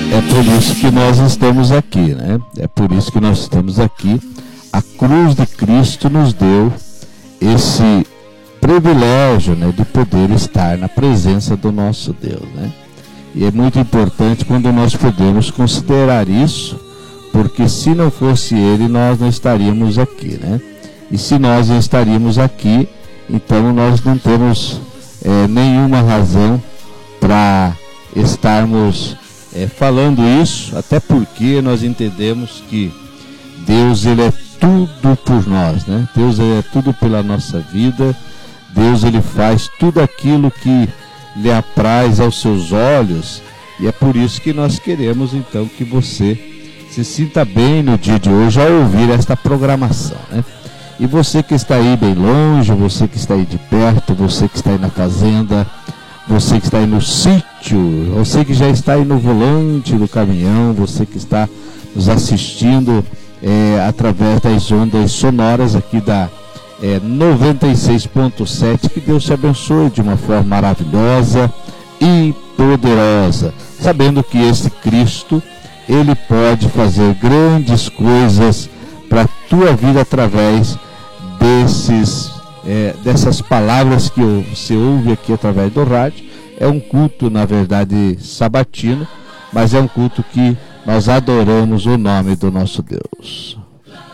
É por isso que nós estamos aqui, né? É por isso que nós estamos aqui. A cruz de Cristo nos deu esse privilégio, né, de poder estar na presença do nosso Deus, né? E é muito importante quando nós podemos considerar isso, porque se não fosse Ele, nós não estaríamos aqui, né? E se nós não estaríamos aqui, então nós não temos nenhuma razão para estarmos falando isso, até porque nós entendemos que Deus, Ele é tudo por nós, né? Deus, Ele é tudo pela nossa vida. Deus, Ele faz tudo aquilo que lhe apraz aos seus olhos, e é por isso que nós queremos então que você se sinta bem no dia de hoje ao ouvir esta programação, né? E você que está aí bem longe, você que está aí de perto, você que está aí na fazenda, você que está aí no sítio, você que já está aí no volante do caminhão, você que está nos assistindo através das ondas sonoras aqui da 96.7, que Deus te abençoe de uma forma maravilhosa e poderosa, sabendo que esse Cristo, Ele pode fazer grandes coisas para a tua vida através dessas palavras que você ouve aqui através do rádio. É um culto, na verdade, sabatino, mas é um culto que nós adoramos o nome do nosso Deus.